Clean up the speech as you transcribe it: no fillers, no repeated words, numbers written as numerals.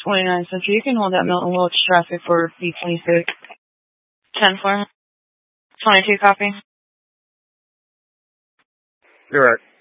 29 Central. You can hold that Milton Wilkes traffic for B26. 10-4. 22 copy. You're right.